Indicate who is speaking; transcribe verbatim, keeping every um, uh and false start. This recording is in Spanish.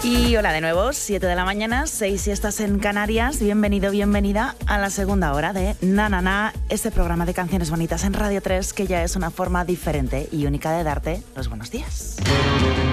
Speaker 1: Y hola de nuevo, siete de la mañana, seis si estás en Canarias. Bienvenido, bienvenida a la segunda hora de Na Na Na, este programa de canciones bonitas en Radio tres que ya es una forma diferente y única de darte los buenos días.